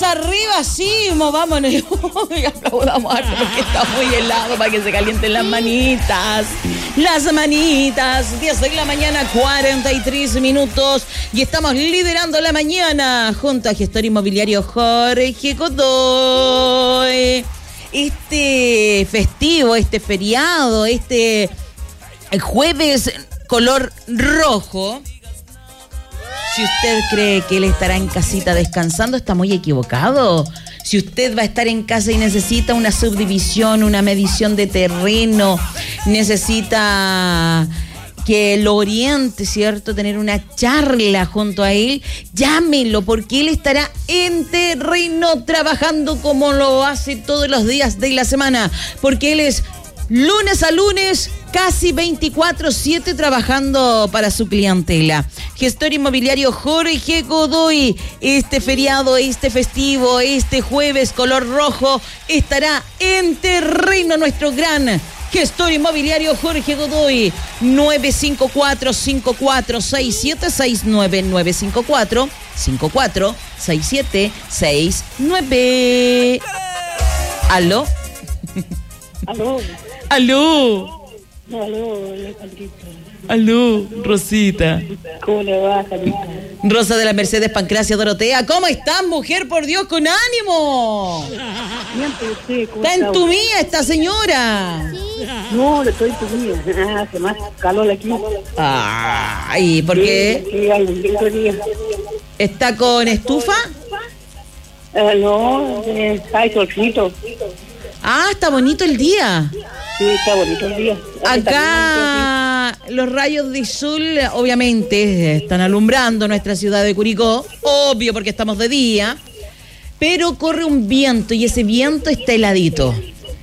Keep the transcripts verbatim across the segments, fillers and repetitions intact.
Manos arriba, Simo, vámonos. Aplaudamos harto porque está muy helado para que se calienten las manitas. Las manitas. diez de la mañana, cuarenta y tres minutos. Y estamos liderando la mañana junto a gestor inmobiliario Jorge Godoy. Este festivo, este feriado, este jueves color rojo. Si usted cree que él estará en casita descansando, está muy equivocado. Si usted va a estar en casa y necesita una subdivisión, una medición de terreno, necesita que lo oriente, ¿cierto? Tener una charla junto a él, llámelo, porque él estará en terreno trabajando como lo hace todos los días de la semana, porque él es lunes a lunes, casi veinticuatro siete trabajando para su clientela. Gestor inmobiliario Jorge Godoy, este feriado, este festivo, este jueves color rojo, estará en terreno nuestro gran gestor inmobiliario Jorge Godoy. Nueve cinco cuatro, cinco cuatro seis siete seis nueve, nueve cinco cuatro, cinco cuatro seis siete seis nueve. ¿Aló? ¿Aló? ¿Aló? Aló, Alejandrita. Aló, Rosita. ¿Cómo le va, Carita? Rosa de la Mercedes Pancracia Dorotea. ¿Cómo estás, mujer? Por Dios, con ánimo. Siempre, ¿cómo Está en tu mía esta señora. No, le estoy en tu mía. Hace más calor aquí. Ay, ¿por qué? Sí, hay un lindo día. ¿Está con estufa? Uh, no, eh, hay solcito. Ah, está bonito el día. Sí, está bonito el día. Acá los rayos de sol obviamente están alumbrando nuestra ciudad de Curicó, obvio porque estamos de día, pero corre un viento y ese viento está heladito.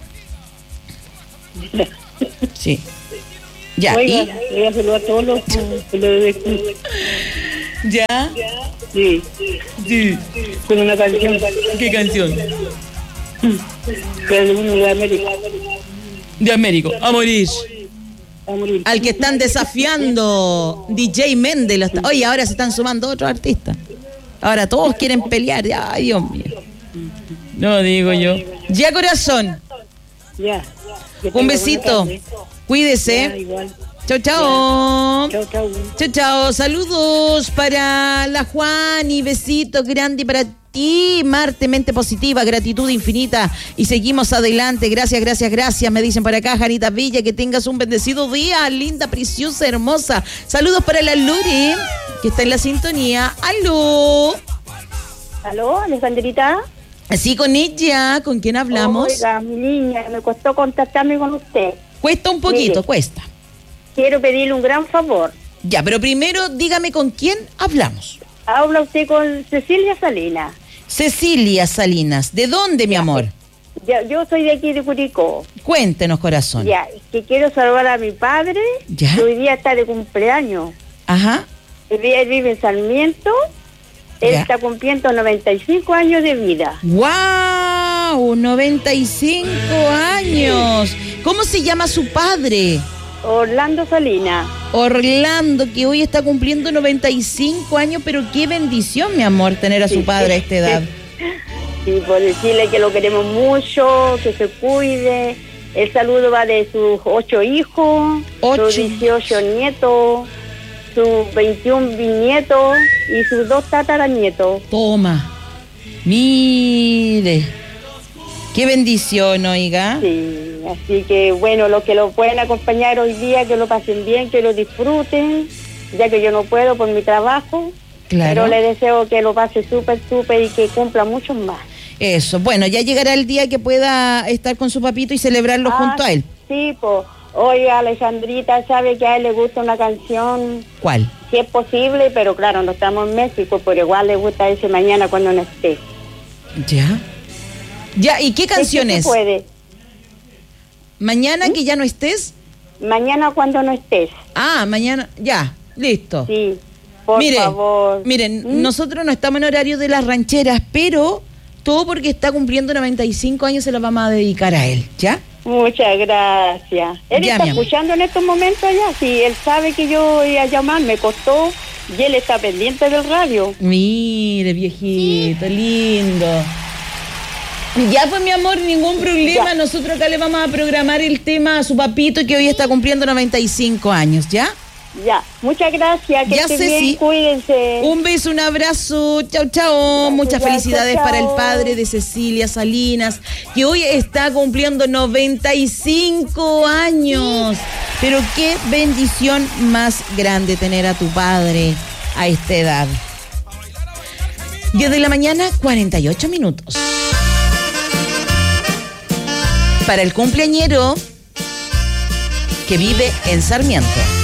Sí. Ya, Oiga, ¿y? voy a saludar a todos los que le dedico. ¿Ya? Sí, Sí. con una canción. ¿Qué canción? Que es uno de América. De Américo, a morir. A morir. Al que están desafiando D J Méndez. Lo está... Oye, ahora se están sumando otros artistas. Ahora todos quieren pelear. Ay, Dios mío. No digo yo. Ya, corazón. Ya. Que Un tenga besito. buena tarde. Cuídese. Ya, igual. Chao, chao. Chao, chao. Chao, chao. Saludos para la Juan y besitos grande para ti. Marte, mente positiva, gratitud infinita. Y seguimos adelante. Gracias, gracias, gracias. Me dicen por acá, Janita Villa, que tengas un bendecido día. Linda, preciosa, hermosa. Saludos para la Luri, que está en la sintonía. ¡Aló! ¿Aló, Alejandrita? Así con ella. ¿Con quién hablamos? Oiga, mi niña, me costó contactarme con usted. Cuesta un poquito, Mire. cuesta. Quiero pedirle un gran favor. Ya, pero primero dígame con quién hablamos. Habla usted con Cecilia Salinas. Cecilia Salinas. ¿De dónde, mi amor? Ya, yo soy de aquí de Curicó. Cuéntenos, corazón. Ya, que quiero saludar a mi padre, Ya. que hoy día está de cumpleaños. Ajá. Él vive- él vive en Sarmiento. Él Ya. está cumpliendo noventa y cinco años de vida. ¡Wow! noventa y cinco años. ¿Cómo se llama su padre? Orlando Salinas. Orlando, que hoy está cumpliendo noventa y cinco años, pero qué bendición, mi amor, tener a su Sí. padre a esta edad. Sí, por decirle que lo queremos mucho, que se cuide. El saludo va de sus ocho hijos, Ocho. sus dieciocho nietos, sus veintiún bisnietos y sus dos tataranietos. Toma. Mire. Qué bendición, oiga. Sí, así que bueno, los que lo pueden acompañar hoy día, que lo pasen bien, que lo disfruten, ya que yo no puedo por mi trabajo. Claro. Pero le deseo que lo pase súper, súper y que cumpla muchos más. Eso. Bueno, ya llegará el día que pueda estar con su papito y celebrarlo Ah, junto a él. Sí, pues. Oiga, Alejandrita, sabe que a él le gusta una canción, ¿Cuál? si es posible, pero claro, no estamos en México, pero igual le gusta ese mañana cuando no esté. Ya. Ya, ¿y qué canciones? ¿Se puede? ¿Mañana que ya no estés? Mañana cuando no estés. Ah, mañana, ya, listo. Sí, por Mire, favor. Miren, ¿Mm? nosotros no estamos en horario de las rancheras, pero todo porque está cumpliendo noventa y cinco años se lo vamos a dedicar a él, ¿ya? Muchas gracias. Él Ya, está mi amor. escuchando en estos momentos ya. Sí, él sabe que yo iba a llamar, me costó y él está pendiente del radio. Mire, viejito, lindo. Ya, pues, mi amor, ningún problema. Ya. Nosotros acá le vamos a programar el tema a su papito que hoy está cumpliendo noventa y cinco años, ¿ya? Ya, muchas gracias. Que Ya, esté Ceci. bien, cuídense. Un beso, un abrazo. Chao, chao. Muchas ya, felicidades chao, para el chao. padre de Cecilia Salinas, que hoy está cumpliendo noventa y cinco años. Pero qué bendición más grande tener a tu padre a esta edad. diez de la mañana, cuarenta y ocho minutos. Para el cumpleañero que vive en Sarmiento.